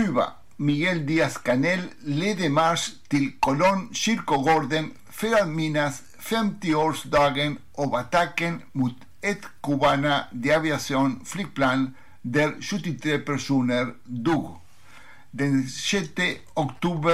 Kuba. Miguel Díaz-Canel ledde marsch till Colón-kyrkogården för att minnas 50-årsdagen av attacken mot ett kubana de aviation flygplan där 73 personer dog. Den 6 oktober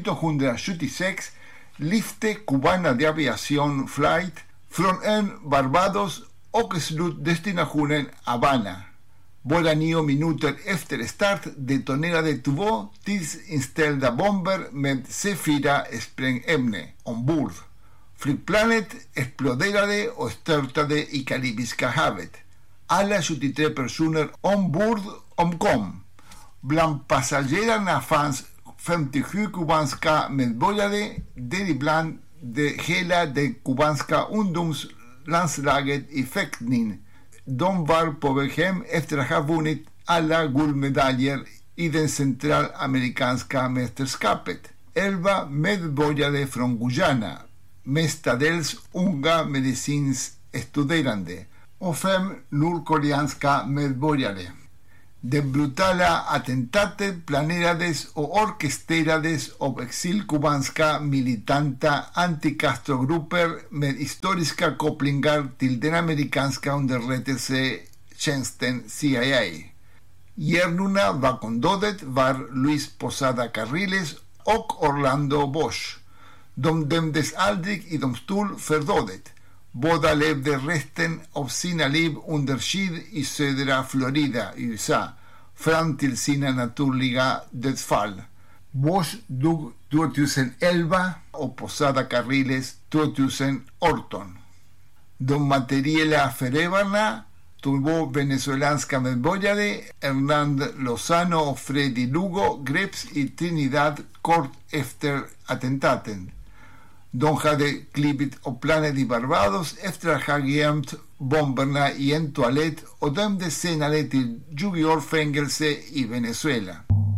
1976 lyfte Cubana de Aviation Flight från ön Barbados och slutdestinationen Habana. Bara 9 minuter efter start detonerade 2 tidsinställda bomber med C4-sprängämne ombord. Flygplanet exploderade och störtade i Karibiska havet. Alla 73 personer ombord omkom. Bland passagerarna fanns 57 kubanska medborgare, däribland hela det kubanska ungdomslandslaget i fäktning. De var på väg hem efter att ha vunnit alla guldmedaljer i det centralamerikanska mästerskapet. 11 medborgare från Guyana, mestadels unga medicinstuderande, och 5 nordkoreanska medborgare. Det brutala attentatet planerades och orkestrerades av exilkubanska militanta anti-Castro-grupper med historiska kopplingar till den amerikanska underrättelsetjänsten CIA. Hjärnorna bakom dådet var Luis Posada Carriles och Orlando Bosch. De dömdes aldrig i domstol för dådet. Båda levde resten av sina liv under skydd i södra Florida, USA, fram till sina naturliga dödsfall. Bosch dog 2011 och Posada Carriles 2018. De materiella förövarna, två venezuelanska medborgare, Hernán Lozano och Freddy Lugo, greps i Trinidad kort efter attentaten. De hade klivit av planet i Barbados efter att ha gömt bomberna i en toalett och dömdes senare till 20 år fängelse i Venezuela.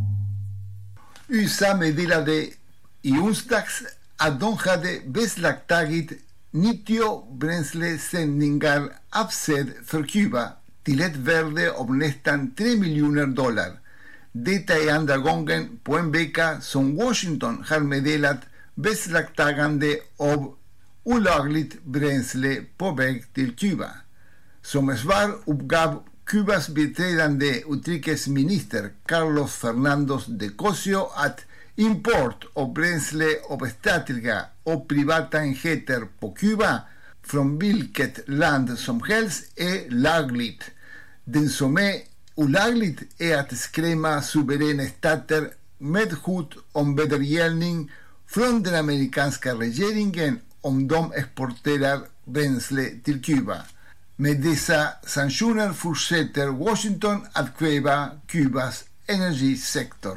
USA meddelade i onsdags att de hade beslagtagit 90 bränslesändningar avsedd för Kuba till ett värde av nästan $3 miljoner. Detta är andra gången på en vecka som Washington har meddelat beslagtagande av olagligt bränsle på väg till Kuba. Som svar uppgav Kubas biträdande utrikesminister Carlos Fernando de Cosio att import av bränsle av statliga och privata enheter på Kuba från vilket land som helst är lagligt. Det som är olagligt är att skrämma suveräna stater med hot om vedergällning från den amerikanska regeringen om de exporterar bränsle till Kuba. Med dessa sanktioner fortsätter Washington att kväva Kubas energisektor.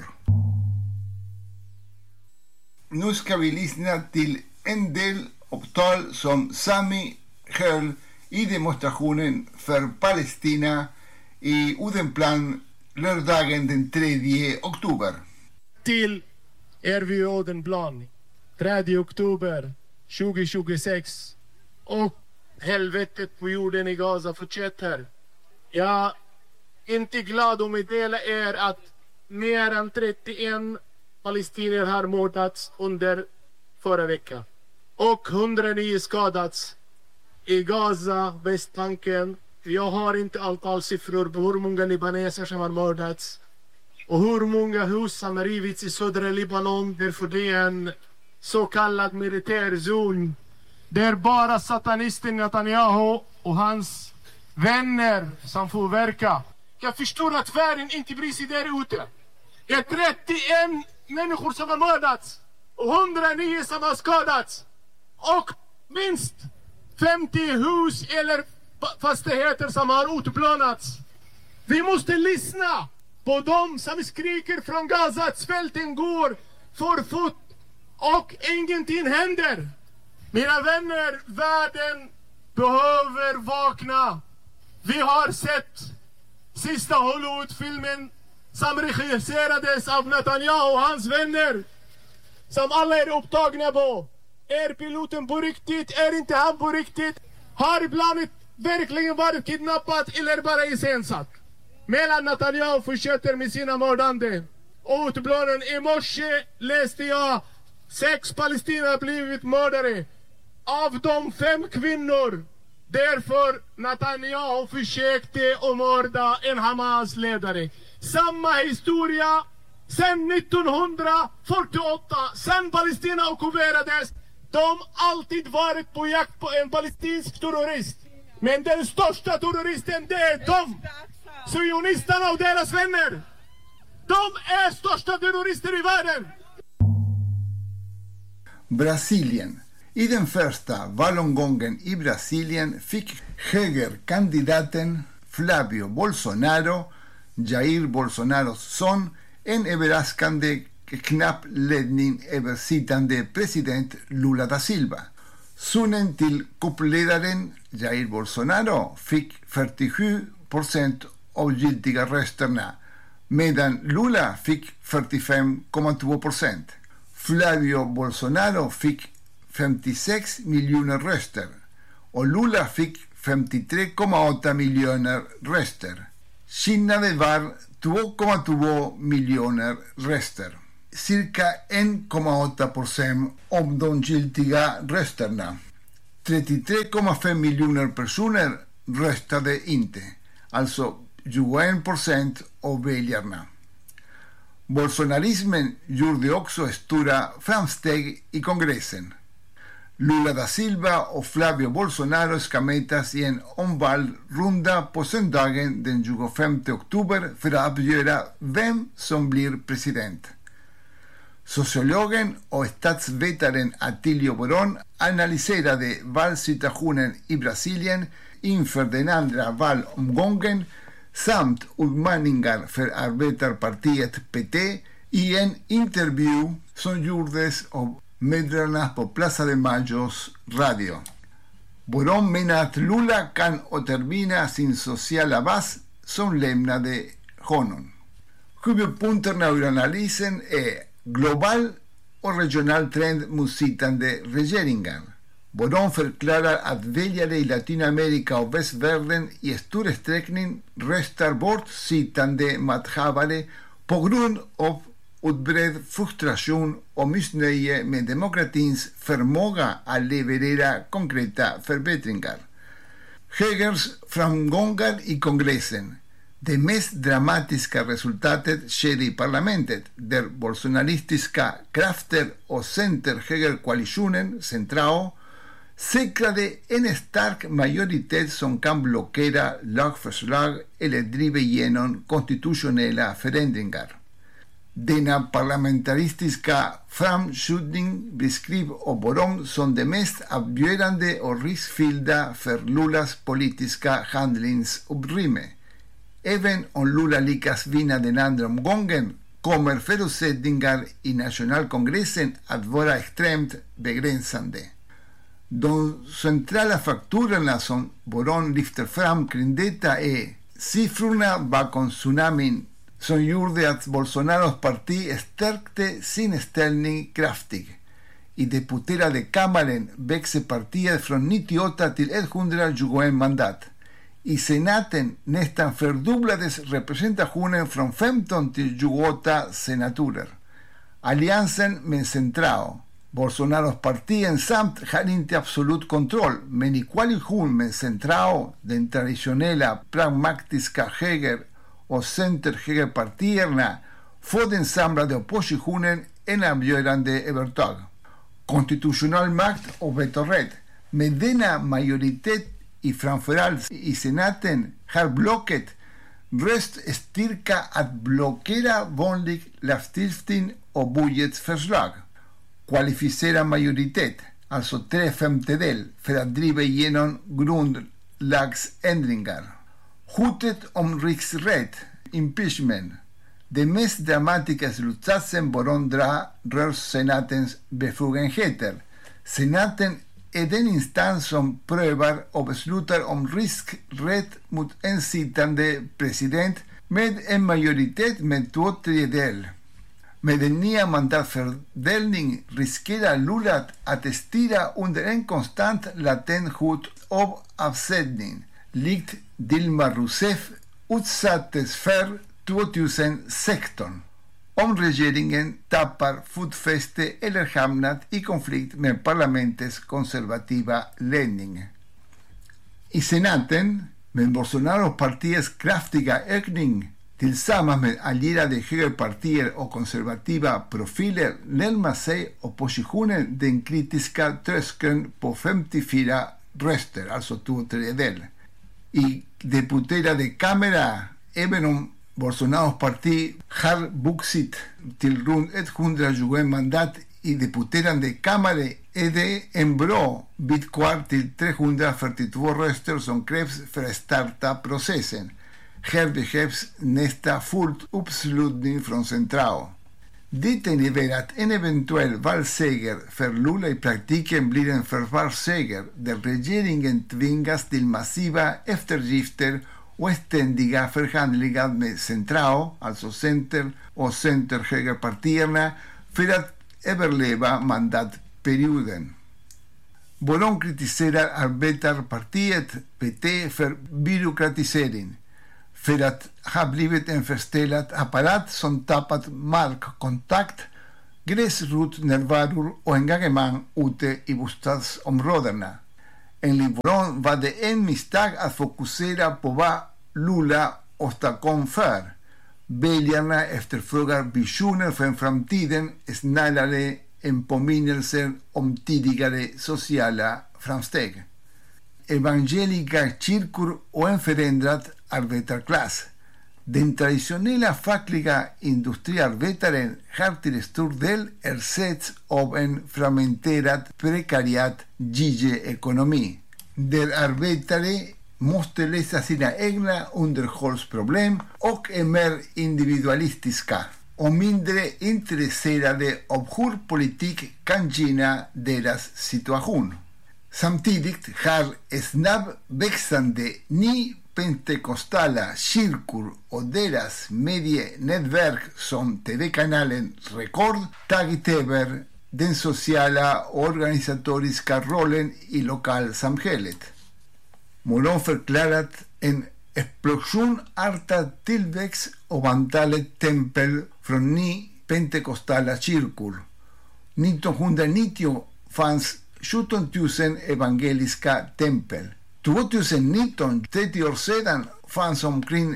Nu ska vi lyssna till en del av tal som Sami höll i demonstrationen för Palestina i Odenplan lördagen den 3 oktober. Till vi Odenplan 3 oktober 2026 och helvetet på jorden i Gaza fortsätter. Jag är inte glad om att dela er att mer än 31 palestinier har mördats under förra veckan och 109 skadats i Gaza, Västbanken. Jag har inte siffror på hur många libaneser som har mördats och hur många hus som har rivits i södra Libanon, därför det är en så kallad militär zon där bara satanisten Netanyahu och hans vänner som får verka. Jag förstår att världen inte bryr sig där ute. Det är 31 människor som har mördats och 109 som har skadats och minst 50 hus eller fastigheter som har utplånats. Vi måste lyssna på dem som skriker från Gaza att svälten går för fort och ingenting händer. Mina vänner, världen behöver vakna. Vi har sett sista Hollywood-filmen som regisserades av Netanyahu och hans vänner, som alla är upptagna på. Är piloten på riktigt? Är inte han på riktigt? Har planet verkligen varit kidnappat eller bara iscensatt? Medan Netanyahu fortsätter med sina mördande. Otbladen i morse läste jag 6 palestinier blivit mördare. Av dem 5 kvinnor. Därför Netanyahu försökte att mörda en Hamas-ledare. Samma historia sedan 1948. Sen Palestina ockuperades. De alltid varit på jakt på en palestinsk terrorist. Men den största terroristen, det är de. Sionisterna och deras vänner. De är största terrorister i världen. Brasilien. I den första valomgången i Brasilien fick högerkandidaten Flavio Bolsonaro, Jair Bolsonaros son, en överraskande knapp ledning över sittande president Lula da Silva. Sonen till kuppledaren Jair Bolsonaro fick 47% av giltiga rösterna, medan Lula fick 45,2%. Flavio Bolsonaro fick 56 miljoner röster och Lula fick 53,8 miljoner röster. Skillnaden var 2,2 miljoner röster. Cirka 1,8% av de giltiga rösterna. 33,5 miljoner personer röstade inte, alltså 21% av väljarna. Bolsonarismen gjorde också stora framsteg i kongressen. Lula da Silva och Flavio Bolsonaro ska mötas i en omvalrunda på söndagen den 25 oktober för att avgöra vem som blir president. Sociologen och statsvetaren Atilio Borón analyserade valsituationen i Brasilien inför den andra valomgången samt utmaningar för arbetarpartiet PT i en intervju som gjordes av medierna på Plaza de Mayos radio. Borón menar att Lula kan återvinna sin sociala bas som lämnade honom. Huvudpunkterna ur analysen är global och regional trend mot sittande regeringar. Borón förklarar att väljare i Latinamerika och västvärlden i stor utsträckning röstar bort sittande makthavare på grund av utbredd frustration och missnöje med demokratins förmåga att leverera konkreta förbättringar. Högerns framgångar i kongressen. Det mest dramatiska resultatet skedde i parlamentet, där bolsonaristiska krafter och center-högerkoalitionen, Centrao, säkrade en stark majoritet som kan blockera lagförslag eller driva igenom konstitutionella förändringar. Denna parlamentaristiska framskjutning beskrivs av Borón som det mest avgörande och riskfyllda för Lulas politiska handlingsutrymme. Även om Lula lyckas vinna den andra omgången kommer förutsättningar i nationalkongressen att vara extremt begränsande. De centrala faktorerna som Borón lyfter fram kring detta är siffrorna bakom tsunamin som gjorde att Bolsonaros parti stärkte sin ställning kraftigt. I deputerade kammaren växte partiet från 98 till 121 mandat. I senaten nästan fördubblades representationen från 15 till 28 senatorer. Alliansen med Centrao, Bolsonaros parti ensamt har inte absolut kontroll, men i koalition med Centrao, den traditionella pragmatiska höger och center-högerpartierna, får den samlade oppositionen en avgörande övertag. Konstitutionell makt och vetorätt. Med denna majoritet i framförallt i senaten har blocket röststyrka att blockera vanlig lagstiftning och budgetförslag. Kvalificerad majoritet, alltså 3/5 för att driva igenom grundlagsändringar. Hotet om riksrätt, impeachment. Den mest dramatiska slutsatsen Borón drar rör senatens befogenheter. Senaten är den instans som prövar och beslutar om riksrätt mot en sittande president med en majoritet med 2/3. Med den nya mandatfördelning riskerar Lula att styra under en konstant latent hot av avsättning, likt Dilma Rousseff utsattes för 2016. om regeringen tappar fotfäste eller hamnat i konflikt med parlamentets konservativa ledning. I senaten, med Bolsonaros partiets kraftiga ökning tillsammans med allierade högerpartier och konservativa profiler närmar sig oppositionen den kritiska tröskeln på 54 röster, alltså 2/3. I deputerade kamera, även om Bolsonaros parti har vuxit till runt 121 mandat i deputerande kammare, är det en bra bit kvar till 342 röster som krävs för att starta processen. Här behövs nästa fullt uppslutning från Centrao. Det innebär att en eventuell valseger för Lula i praktiken blir en försvarsseger där regeringen tvingas till massiva eftergifter och ständiga förhandlingar med Centrao, alltså center- och center-högerpartierna, för att överleva mandatperioden. Borón kritiserar arbetarpartiet PT för byråkratisering, för att ha blivit en förstelad apparat som tappat markkontakt, gräsrotsnärvaro och engagemang ute i bostadsområdena. Enligt Borón var det en misstag att fokusera på vad Lula åstadkom för. Väljarna efterfrågar visioner för framtiden snarare än påminnelser om tidigare sociala framsteg. Evangeliska kyrkor och en förändrad arbetarklass. Den traditionella fackliga industriarbetaren har till stor del ersatts av en fragmenterad prekariat gige-ekonomi, där arbetare måste lösa sina egna underhållsproblem och är mer individualistiska och mindre intresserade av hur politik kan gynna deras situation. Samtidigt har snabbväxande nypentekostala kyrkor och deras medienätverk som TV-kanalen Record tagit över den sociala och organisatoriska rollen i lokalsamhället. Borón förklarat en explosionartad tillväxt av antalet tempel från nypentekostala kyrkor. 1990 fanns 17 000 evangeliska tempel. 2019, 30 år sedan, fanns omkring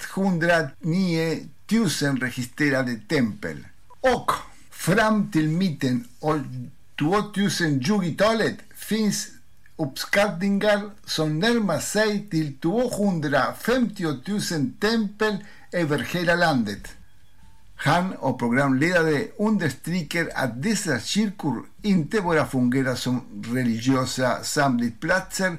109 000 registrerade tempel. Och fram till mitten av 2020-talet finns uppskattningar som närmar sig till 250 000 tempel över hela landet. Han och programledare understryker att dessa kyrkor inte bara fungerar som religiösa samlingsplatser.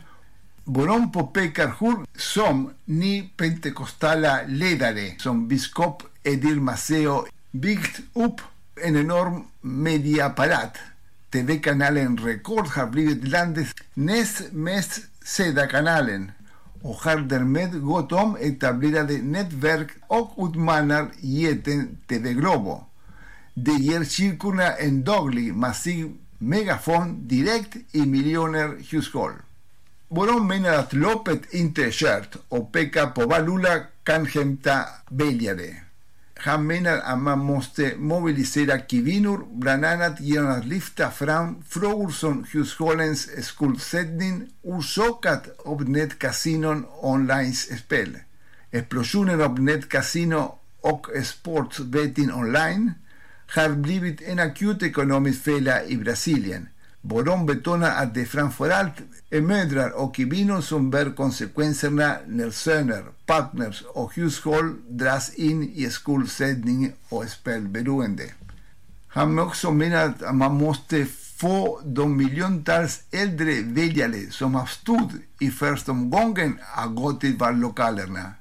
Borón påpekar hur som nypentekostala ledare som biskop Edir Maceo byggt upp en enorm medieapparat. TV-kanalen Record har blivit landets näst mest sedda kanalen och har därmed gått om etablerade nätverk och utmanar jätten TV Globo. Det ger kyrkorna en daglig massiv megafon direkt i miljoner hushåll. Borón menar att loppet inte är kört och pekar på vad Lula kan hämta väljare. Han menar att man måste mobilisera kvinnor, bland annat genom att lyfta fram frågor som hushållens skuldsättning orsakat av nätkasinon och online-spel. Explosionen av nätkasino och sportsbetting online har blivit en akut ekonomisk fälla i Brasilien. Borón betonar att det framförallt är mödrar och kvinnor som bär konsekvenserna när söner, partners och hushåll dras in i skuldsättning och spelberoende. Han också menar att man måste få de miljontals äldre väljare som avstod i första omgången att gå till vallokalerna.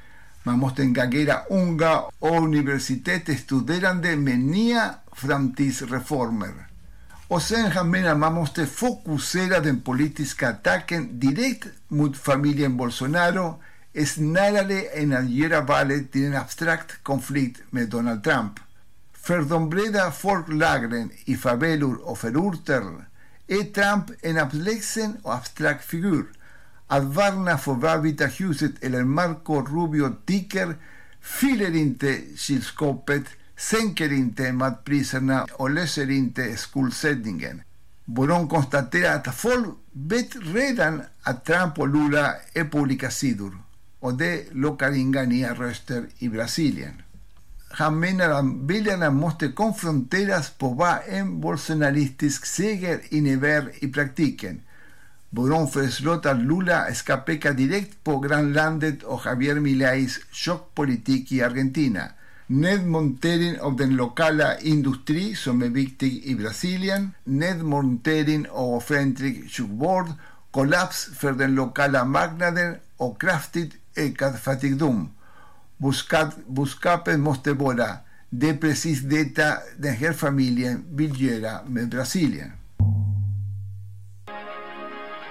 Man måste engagera unga och universitetsstuderande med nya framtidsreformer. Och sen han menar att man måste fokusera den politiska attacken direkt mot familjen Bolsonaro snarare än att göra valet till en abstrakt konflikt med Donald Trump. För de breda folklagren i favelor och förorter är Trump en avlägsen och abstrakt figur. Att varna för vad Vita huset eller Marco Rubio tycker fyller inte kylskåpet sänker inte matpriserna och löser inte skuldsättningen. Boron konstaterar att folk vet redan att Trump och Lula är på olika sidor och det lockar inga nya röster i Brasilien. Han menar att väljarna måste konfronteras på vad en bolsonaristisk seger innebär i praktiken. Boron föreslår att Lula ska peka direkt på grannlandet och Javier Mileis chockpolitik i Argentina. Nedmontering av den lokala industri som är viktig i Brasilien, nedmontering av offentlig sjukvård, kollaps för den lokala marknaden och kraftigt ökad fattigdom. Budskapet måste vara, det är precis detta den här familjen vill göra med Brasilien.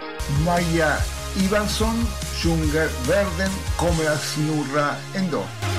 Maja Ivarsson sjunger Världen kommer att snurra ändå.